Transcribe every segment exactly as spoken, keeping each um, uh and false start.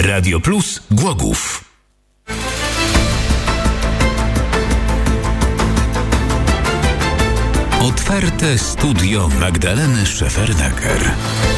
Radio Plus Głogów. Otwarte studio Magdaleny Szefernaker.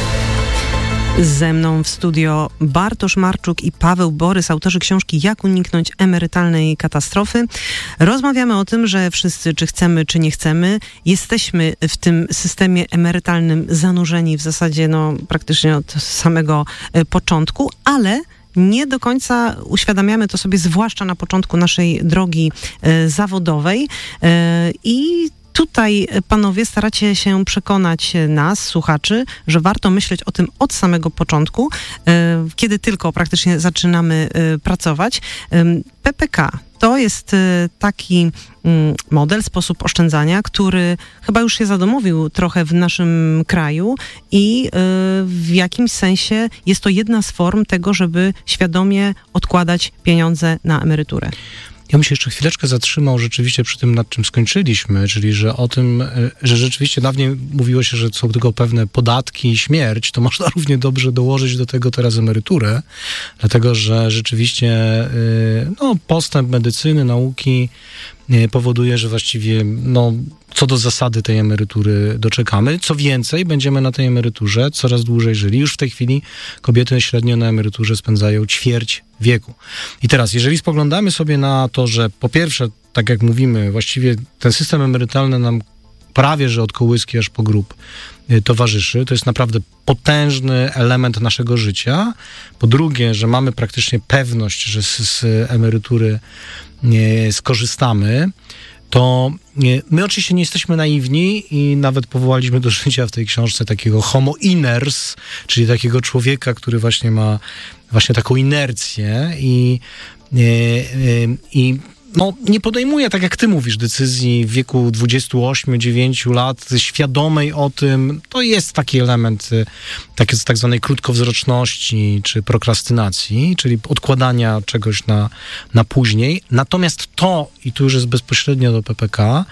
Ze mną w studio Bartosz Marczuk i Paweł Borys, autorzy książki Jak uniknąć emerytalnej katastrofy. Rozmawiamy o tym, że wszyscy, czy chcemy, czy nie chcemy, jesteśmy w tym systemie emerytalnym zanurzeni w zasadzie no, praktycznie od samego początku, ale nie do końca uświadamiamy to sobie, zwłaszcza na początku naszej drogi e, zawodowej e, i tutaj, panowie, staracie się przekonać nas, słuchaczy, że warto myśleć o tym od samego początku, e, kiedy tylko praktycznie zaczynamy e, pracować. E, P P K to jest e, taki m, model, sposób oszczędzania, który chyba już się zadomowił trochę w naszym kraju i e, w jakimś sensie jest to jedna z form tego, żeby świadomie odkładać pieniądze na emeryturę. Ja bym się jeszcze chwileczkę zatrzymał rzeczywiście przy tym, nad czym skończyliśmy, czyli że o tym, że rzeczywiście dawniej mówiło się, że są tylko pewne podatki i śmierć, to można równie dobrze dołożyć do tego teraz emeryturę, dlatego że rzeczywiście no, postęp medycyny, nauki powoduje, że właściwie no, co do zasady tej emerytury doczekamy. Co więcej, będziemy na tej emeryturze coraz dłużej żyli. Już w tej chwili kobiety średnio na emeryturze spędzają ćwierć wieku. I teraz, jeżeli spoglądamy sobie na to, że po pierwsze, tak jak mówimy, właściwie ten system emerytalny nam prawie że od kołyski aż po grób towarzyszy. To jest naprawdę potężny element naszego życia. Po drugie, że mamy praktycznie pewność, że z, z emerytury nie skorzystamy, to nie, my oczywiście nie jesteśmy naiwni i nawet powołaliśmy do życia w tej książce takiego homo iners, czyli takiego człowieka, który właśnie ma właśnie taką inercję i, i, i no, nie podejmuje, tak jak ty mówisz, decyzji w wieku dwudziestu ośmiu dziewięciu lat, świadomej o tym. To jest taki element taki, tak zwanej krótkowzroczności czy prokrastynacji, czyli odkładania czegoś na, na później. Natomiast to, i tu już jest bezpośrednio do P P K,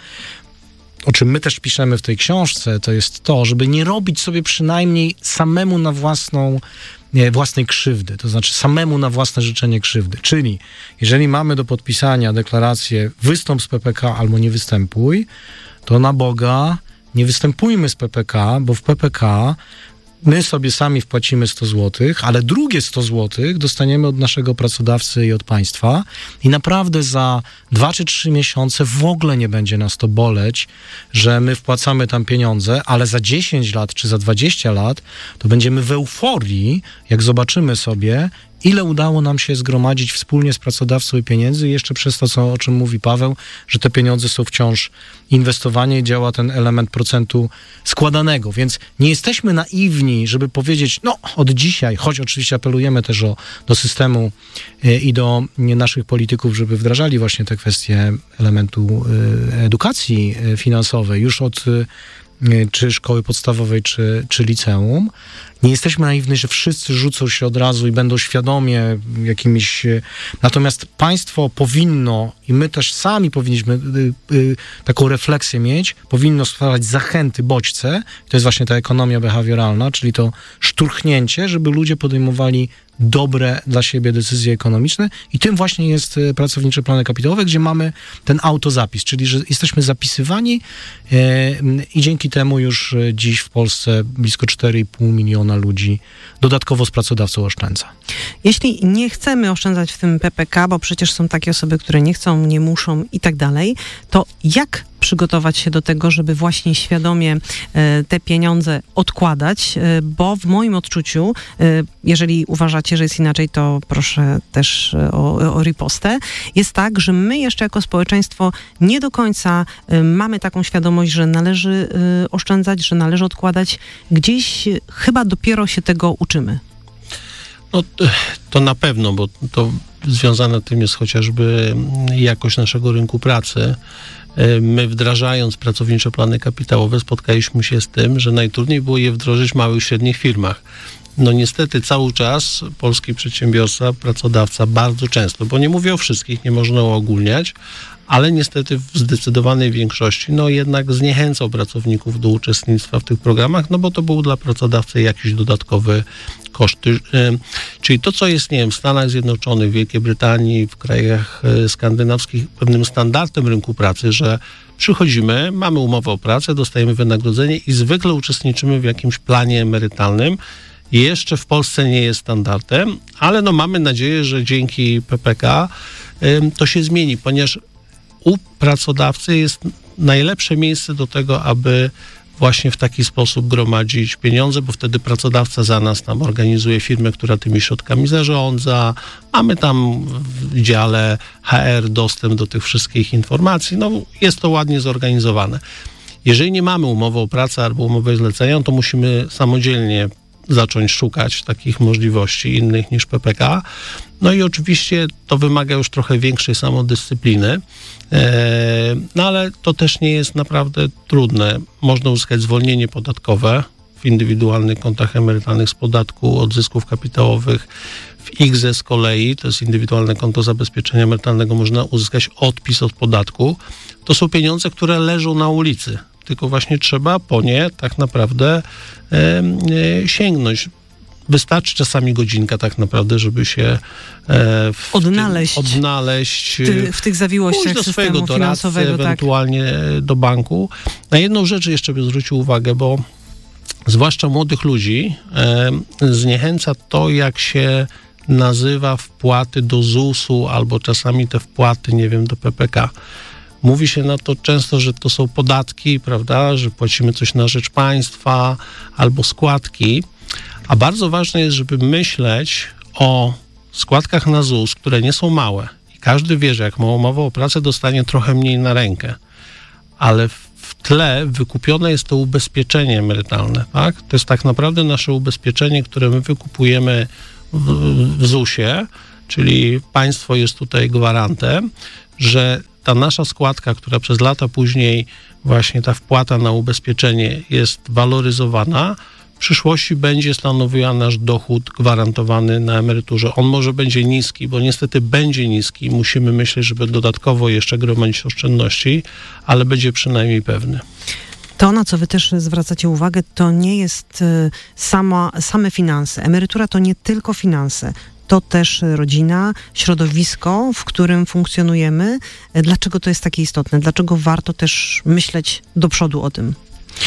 o czym my też piszemy w tej książce, to jest to, żeby nie robić sobie przynajmniej samemu na własną Nie, własnej krzywdy, to znaczy samemu na własne życzenie krzywdy. Czyli jeżeli mamy do podpisania deklarację wystąp z P P K albo nie występuj, to na Boga nie występujmy z P P K, bo w P P K my sobie sami wpłacimy sto złotych, ale drugie sto złotych dostaniemy od naszego pracodawcy i od państwa i naprawdę za dwa czy trzy miesiące w ogóle nie będzie nas to boleć, że my wpłacamy tam pieniądze, ale za dziesięć lat czy za dwadzieścia lat to będziemy w euforii, jak zobaczymy sobie, ile udało nam się zgromadzić wspólnie z pracodawcą i pieniędzy i jeszcze przez to, co, o czym mówi Paweł, że te pieniądze są wciąż inwestowanie i działa ten element procentu składanego. Więc nie jesteśmy naiwni, żeby powiedzieć, no od dzisiaj, choć oczywiście apelujemy też o, do systemu y, i do y, naszych polityków, żeby wdrażali właśnie te kwestie elementu y, edukacji y, finansowej już od y, czy szkoły podstawowej, czy, czy liceum. Nie jesteśmy naiwni, że wszyscy rzucą się od razu i będą świadomie jakimiś... Natomiast państwo powinno, i my też sami powinniśmy y, y, taką refleksję mieć, powinno stwarzać zachęty, bodźce. To jest właśnie ta ekonomia behawioralna, czyli to szturchnięcie, żeby ludzie podejmowali dobre dla siebie decyzje ekonomiczne i tym właśnie jest pracownicze plany kapitałowe, gdzie mamy ten autozapis, czyli że jesteśmy zapisywani e, i dzięki temu już dziś w Polsce blisko cztery i pół miliona ludzi dodatkowo z pracodawcą oszczędza. Jeśli nie chcemy oszczędzać w tym P P K, bo przecież są takie osoby, które nie chcą, nie muszą i tak dalej, to jak przygotować się do tego, żeby właśnie świadomie e, te pieniądze odkładać, e, bo w moim odczuciu, e, jeżeli uważacie, że jest inaczej, to proszę też o, o ripostę, jest tak, że my jeszcze jako społeczeństwo nie do końca e, mamy taką świadomość, że należy e, oszczędzać, że należy odkładać. Gdzieś e, chyba dopiero się tego uczymy. No, to na pewno, bo to związane tym jest chociażby jakość naszego rynku pracy. My wdrażając pracownicze plany kapitałowe spotkaliśmy się z tym, że najtrudniej było je wdrożyć w małych i średnich firmach. No niestety cały czas polski przedsiębiorca, pracodawca bardzo często, bo nie mówię o wszystkich, nie można uogólniać, ale niestety w zdecydowanej większości no jednak zniechęcał pracowników do uczestnictwa w tych programach, no bo to był dla pracodawcy jakiś dodatkowy koszt. Czyli to, co jest, nie wiem, w Stanach Zjednoczonych, w Wielkiej Brytanii, w krajach skandynawskich pewnym standardem rynku pracy, że przychodzimy, mamy umowę o pracę, dostajemy wynagrodzenie i zwykle uczestniczymy w jakimś planie emerytalnym. Jeszcze w Polsce nie jest standardem, ale no mamy nadzieję, że dzięki P P K ym, to się zmieni, ponieważ u pracodawcy jest najlepsze miejsce do tego, aby właśnie w taki sposób gromadzić pieniądze, bo wtedy pracodawca za nas tam organizuje firmę, która tymi środkami zarządza. Mamy tam w dziale H R dostęp do tych wszystkich informacji. No jest to ładnie zorganizowane. Jeżeli nie mamy umowy o pracę albo umowy zlecenia, to musimy samodzielnie zacząć szukać takich możliwości innych niż P P K. No i oczywiście to wymaga już trochę większej samodyscypliny, no ale to też nie jest naprawdę trudne. Można uzyskać zwolnienie podatkowe w indywidualnych kontach emerytalnych z podatku od zysków kapitałowych. W I K Z E z kolei, to jest indywidualne konto zabezpieczenia emerytalnego, można uzyskać odpis od podatku. To są pieniądze, które leżą na ulicy, tylko właśnie trzeba po nie tak naprawdę e, e, sięgnąć. Wystarczy czasami godzinka tak naprawdę, żeby się e, w odnaleźć, tym, odnaleźć Ty, w tych zawiłościach do systemu swojego finansowego. doradcy, ewentualnie tak. do banku. Na jedną rzecz jeszcze bym zwrócił uwagę, bo zwłaszcza młodych ludzi e, zniechęca to, jak się nazywa wpłaty do zusu albo czasami te wpłaty, nie wiem, do P P K. Mówi się na to często, że to są podatki, prawda, że płacimy coś na rzecz państwa albo składki, a bardzo ważne jest, żeby myśleć o składkach na ZUS, które nie są małe. I każdy wie, że jak ma umowę o pracę, dostanie trochę mniej na rękę, ale w tle wykupione jest to ubezpieczenie emerytalne, tak? To jest tak naprawdę nasze ubezpieczenie, które my wykupujemy w, w zusie, czyli państwo jest tutaj gwarantem, że ta nasza składka, która przez lata później właśnie ta wpłata na ubezpieczenie jest waloryzowana, w przyszłości będzie stanowiła nasz dochód gwarantowany na emeryturze. On może będzie niski, bo niestety będzie niski. Musimy myśleć, żeby dodatkowo jeszcze gromadzić oszczędności, ale będzie przynajmniej pewny. To, na co wy też zwracacie uwagę, to nie jest sama, same finanse. Emerytura to nie tylko finanse. To też rodzina, środowisko, w którym funkcjonujemy. Dlaczego to jest takie istotne? Dlaczego warto też myśleć do przodu o tym?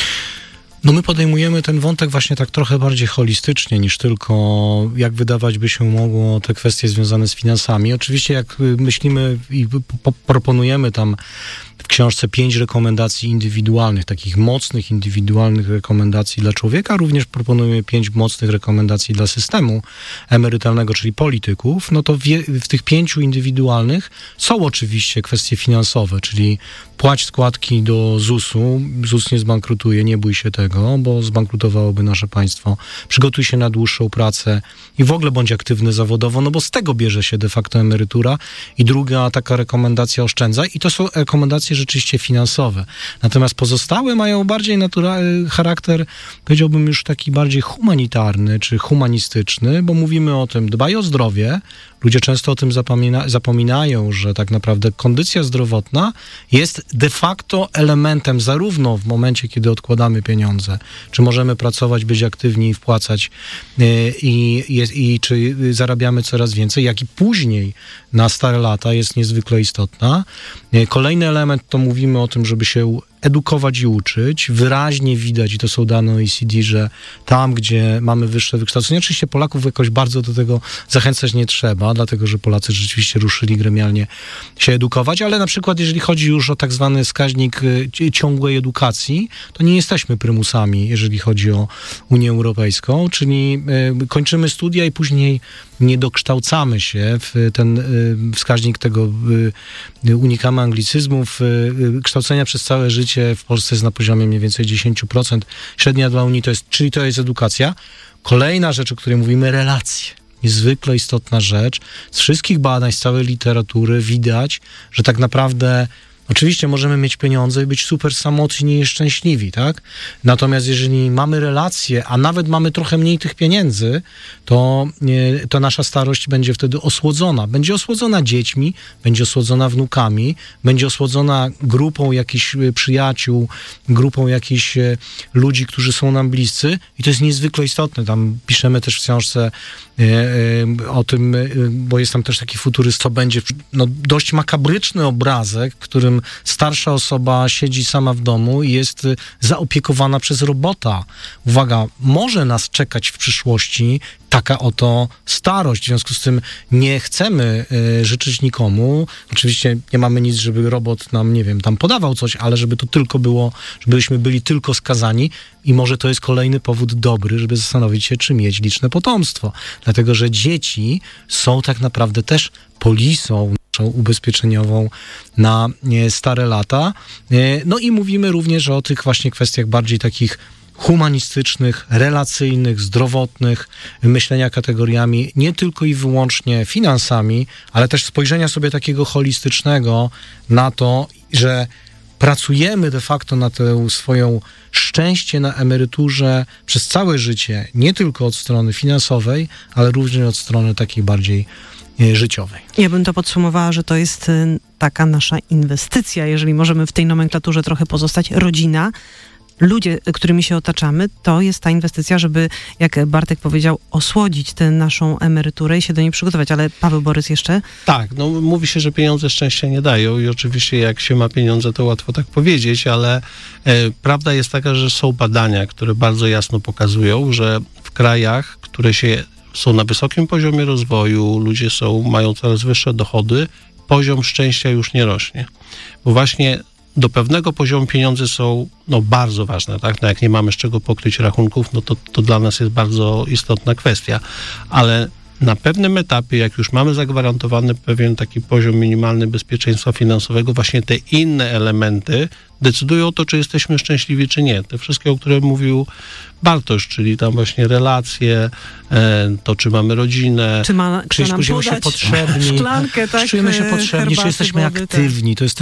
No my podejmujemy ten wątek właśnie tak trochę bardziej holistycznie niż tylko, jak wydawać by się mogło, te kwestie związane z finansami. Oczywiście jak myślimy i po- proponujemy tam w książce pięć rekomendacji indywidualnych, takich mocnych, indywidualnych rekomendacji dla człowieka, również proponujemy pięć mocnych rekomendacji dla systemu emerytalnego, czyli polityków, no to w, w tych pięciu indywidualnych są oczywiście kwestie finansowe, czyli płać składki do zusu, ZUS nie zbankrutuje, nie bój się tego, bo zbankrutowałoby nasze państwo. Przygotuj się na dłuższą pracę i w ogóle bądź aktywny zawodowo, no bo z tego bierze się de facto emerytura. I druga taka rekomendacja, oszczędzaj. I to są rekomendacje rzeczywiście finansowe. Natomiast pozostałe mają bardziej naturalny charakter, powiedziałbym już taki bardziej humanitarny czy humanistyczny, bo mówimy o tym, dbaj o zdrowie. Ludzie często o tym zapomina, zapominają, że tak naprawdę kondycja zdrowotna jest de facto elementem zarówno w momencie, kiedy odkładamy pieniądze, czy możemy pracować, być aktywni i wpłacać yy, i, i czy zarabiamy coraz więcej, jak i później na stare lata jest niezwykle istotna. Yy, kolejny element to mówimy o tym, żeby się edukować i uczyć. Wyraźnie widać, i to są dane O E C D, że tam, gdzie mamy wyższe wykształcenie, oczywiście Polaków jakoś bardzo do tego zachęcać nie trzeba, dlatego, że Polacy rzeczywiście ruszyli gremialnie się edukować, ale na przykład jeżeli chodzi już o tak zwany wskaźnik ciągłej edukacji, to nie jesteśmy prymusami, jeżeli chodzi o Unię Europejską, czyli kończymy studia i później nie dokształcamy się w ten wskaźnik tego, unikamy anglicyzmów, kształcenia przez całe życie w Polsce jest na poziomie mniej więcej dziesięć procent. Średnia dla Unii to jest, czyli to jest edukacja. Kolejna rzecz, o której mówimy, relacje. Niezwykle istotna rzecz. Z wszystkich badań, z całej literatury widać, że tak naprawdę Oczywiście możemy mieć pieniądze i być super samotni i szczęśliwi, tak? Natomiast jeżeli mamy relacje, a nawet mamy trochę mniej tych pieniędzy, to, e, to nasza starość będzie wtedy osłodzona. Będzie osłodzona dziećmi, będzie osłodzona wnukami, będzie osłodzona grupą jakichś przyjaciół, grupą jakichś e, ludzi, którzy są nam bliscy i to jest niezwykle istotne. Tam piszemy też w książce e, e, o tym, e, bo jest tam też taki futuryst, co będzie no, dość makabryczny obrazek, w którym starsza osoba siedzi sama w domu i jest e, zaopiekowana przez robota. Uwaga, może nas czekać w przyszłości taka oto starość. W związku z tym nie chcemy y, życzyć nikomu. Oczywiście nie mamy nic, żeby robot nam, nie wiem, tam podawał coś, ale żeby to tylko było, żebyśmy byli tylko skazani i może to jest kolejny powód dobry, żeby zastanowić się, czy mieć liczne potomstwo. Dlatego, że dzieci są tak naprawdę też polisą naszą ubezpieczeniową na nie, stare lata. Y, no i mówimy również o tych właśnie kwestiach bardziej takich humanistycznych, relacyjnych, zdrowotnych, myślenia kategoriami nie tylko i wyłącznie finansami, ale też spojrzenia sobie takiego holistycznego na to, że pracujemy de facto na tę swoją szczęście na emeryturze przez całe życie, nie tylko od strony finansowej, ale również od strony takiej bardziej życiowej. Ja bym to podsumowała, że to jest taka nasza inwestycja, jeżeli możemy w tej nomenklaturze trochę pozostać, rodzina, ludzie, którymi się otaczamy, to jest ta inwestycja, żeby, jak Bartek powiedział, osłodzić tę naszą emeryturę i się do niej przygotować. Ale Paweł Borys jeszcze? Tak, no mówi się, że pieniądze szczęścia nie dają i oczywiście jak się ma pieniądze, to łatwo tak powiedzieć, ale e, prawda jest taka, że są badania, które bardzo jasno pokazują, że w krajach, które się są na wysokim poziomie rozwoju, ludzie są, mają coraz wyższe dochody, poziom szczęścia już nie rośnie. Bo właśnie do pewnego poziomu pieniądze są no, bardzo ważne, tak? No, jak nie mamy z czego pokryć rachunków, no to, to dla nas jest bardzo istotna kwestia. Ale na pewnym etapie, jak już mamy zagwarantowany pewien taki poziom minimalny bezpieczeństwa finansowego, właśnie te inne elementy decydują o to, czy jesteśmy szczęśliwi, czy nie. Te wszystkie, o których mówił Bartosz, czyli tam właśnie relacje, to czy mamy rodzinę, czy, ma, czy nam czujemy się potrzebni, szklankę, tak, czy czujemy się potrzebni, czy jesteśmy wody, aktywni. To jest